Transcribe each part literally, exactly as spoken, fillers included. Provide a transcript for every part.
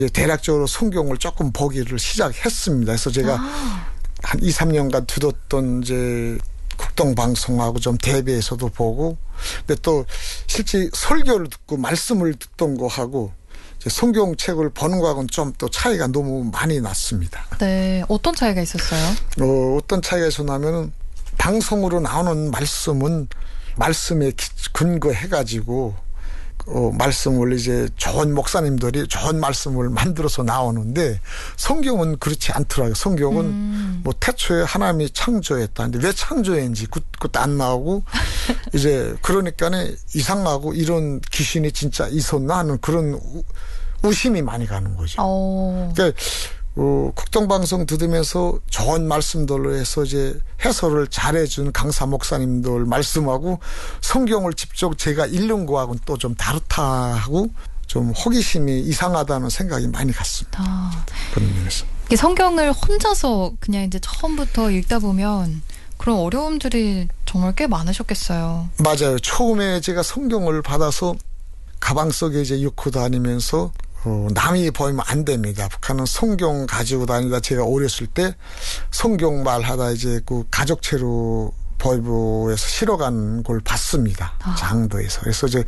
대략적으로 성경을 조금 보기를 시작했습니다. 그래서 제가 아. 한 이, 삼 년간 두었던 이제 국동방송하고 좀 대비해서도 보고, 근데 또 실제 설교를 듣고 말씀을 듣던 거하고 성경책을 보는 거하고는 좀 또 차이가 너무 많이 났습니다. 네, 어떤 차이가 있었어요? 어, 어떤 차이가 있었냐면은 방송으로 나오는 말씀은 말씀에 근거해가지고 어, 말씀을 이제 좋은 목사님들이 좋은 말씀을 만들어서 나오는데 성경은 그렇지 않더라고요. 성경은 음. 뭐 태초에 하나님이 창조했다. 근데 왜 창조했는지 그것도 안 나오고 이제 그러니까는 이상하고 이런 귀신이 진짜 있었나 하는 그런 우, 의심이 많이 가는 거죠. 오. 그러니까 어, 국동방송 들으면서 좋은 말씀들로 해서 이제 해설을 잘해준 강사 목사님들 말씀하고 성경을 직접 제가 읽는 거하고는 또 좀 다르다 하고 좀 호기심이 이상하다는 생각이 많이 갔습니다. 아. 그런 면에서. 성경을 혼자서 그냥 이제 처음부터 읽다 보면 그런 어려움들이 정말 꽤 많으셨겠어요. 맞아요. 처음에 제가 성경을 받아서 가방 속에 이제 넣고 다니면서 어, 남이 보이면 안 됩니다. 북한은 성경 가지고 다니다 제가 어렸을 때 성경 말하다 이제 그 가족체로 보이부에서 실어간 걸 봤습니다. 아. 장도에서. 그래서 이제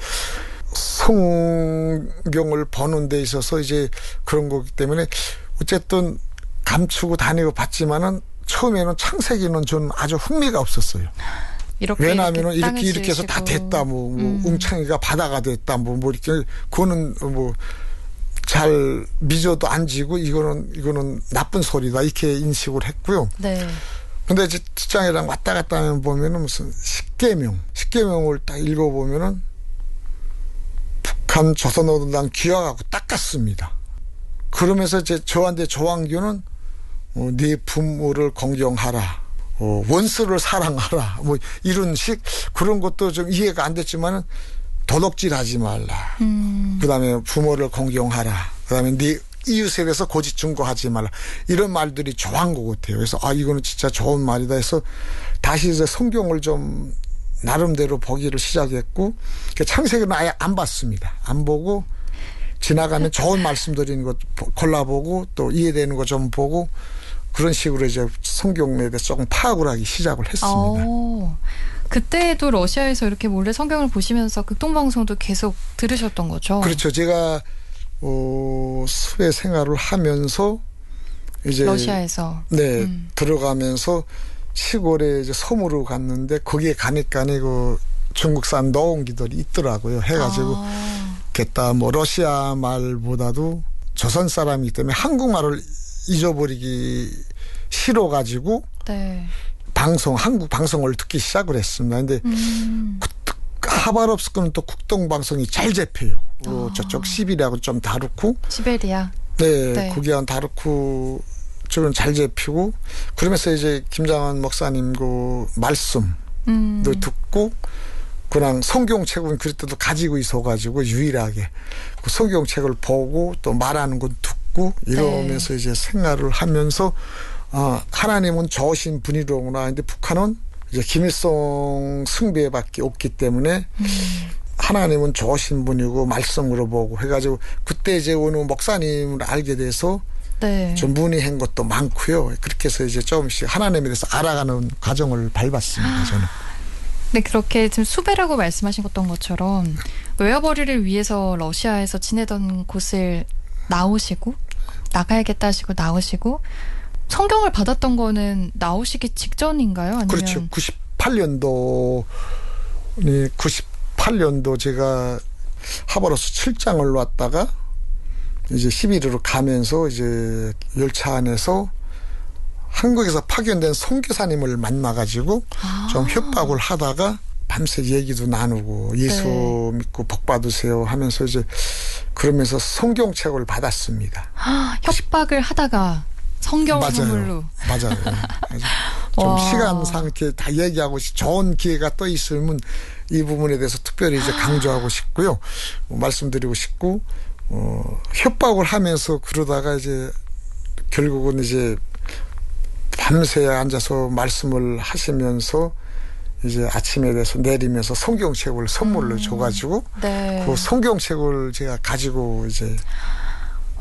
성경을 보는 데 있어서 이제 그런 거기 때문에 어쨌든 감추고 다니고 봤지만은 처음에는 창세기는 저는 아주 흥미가 없었어요. 이렇게, 왜냐하면은 이렇게, 이렇게, 이렇게 해서 다 됐다. 뭐, 뭐 음. 웅창이가 바다가 됐다. 뭐, 뭐 이렇게 그거는 뭐 잘 미저도 안 지고 이거는 이거는 나쁜 소리다 이렇게 인식을 했고요. 네. 근데 이제 직장이랑 왔다 갔다 하면 보면은 무슨 십계명, 십계명을 딱 읽어보면은 북한 조선노동당 귀화하고 딱 같습니다. 그러면서 이제 저한테 조항규는 어, 네 부모를 공경하라, 어, 원수를 사랑하라, 뭐 이런 식 그런 것도 좀 이해가 안 됐지만은. 도덕질하지 말라. 음. 그다음에 부모를 공경하라. 그다음에 네 이웃에 대해서 고집중고하지 말라. 이런 말들이 좋은 것 같아요. 그래서 아 이거는 진짜 좋은 말이다 해서 다시 이제 성경을 좀 나름대로 보기를 시작했고 창세기는 아예 안 봤습니다. 안 보고 지나가면 좋은 말씀 드리는 것 골라보고 또 이해되는 거 좀 보고 그런 식으로 이제 성경에 대해서 조금 파악을 하기 시작을 했습니다. 오. 그때도 러시아에서 이렇게 몰래 성경을 보시면서 극동방송도 계속 들으셨던 거죠? 그렇죠. 제가 어, 수배 생활을 하면서 이제 러시아에서 네 음. 들어가면서 시골에 이제 섬으로 갔는데 거기에 가니까 그 중국산 노원기들이 있더라고요. 해가지고 아. 겠다 뭐 러시아 말보다도 조선 사람이기 때문에 한국말을 잊어버리기 싫어가지고. 네. 방송, 한국 방송을 듣기 시작을 했습니다. 근데 음. 하바롭스크는 또 국동방송이 잘 잡혀요. 어. 저쪽 시베리아하고 좀 다르고. 시베리아. 네, 네. 거기랑 다르고 쪽은 잘 잡히고 그러면서 이제 김장환 목사님 그 말씀도 음. 듣고 그냥 성경책은 그때도 가지고 있어가지고 유일하게 그 성경책을 보고 또 말하는 건 듣고 이러면서 네. 이제 생활을 하면서 어, 하나님은 좋으신 분이로구나. 근데 북한은 이제 김일성 숭배밖에 없기 때문에 음. 하나님은 좋으신 분이고 말씀으로 보고 해가지고 그때 이제 어느 목사님을 알게 돼서 네. 좀 문의한 것도 많고요. 그렇게 해서 이제 조금씩 하나님에 대해서 알아가는 과정을 밟았습니다. 저는. 네, 그렇게 지금 수배라고 말씀하신 것처럼 외화벌이를 위해서 러시아에서 지내던 곳을 나오시고 나가야겠다 하시고 나오시고 성경을 받았던 거는 나오시기 직전인가요? 아니면 그렇죠. 구십팔 년도 구십팔 년도 제가 하버로스 출장을 왔다가 이제 시비르로 가면서 이제 열차 안에서 한국에서 파견된 선교사님을 만나가지고 아. 좀 협박을 하다가 밤새 얘기도 나누고 예수 네. 믿고 복 받으세요 하면서 이제 그러면서 성경책을 받았습니다. 아, 협박을 하다가 성경을 맞아요. 선물로. 맞아요. 좀 시간상 이렇게 다 얘기하고 좋은 기회가 또 있으면 이 부분에 대해서 특별히 이제 강조하고 싶고요. 말씀드리고 싶고 어, 협박을 하면서 그러다가 이제 결국은 이제 밤새 앉아서 말씀을 하시면서 이제 아침에 대해서 내리면서 성경책을 선물로 음, 줘가지고 네. 그 성경책을 제가 가지고 이제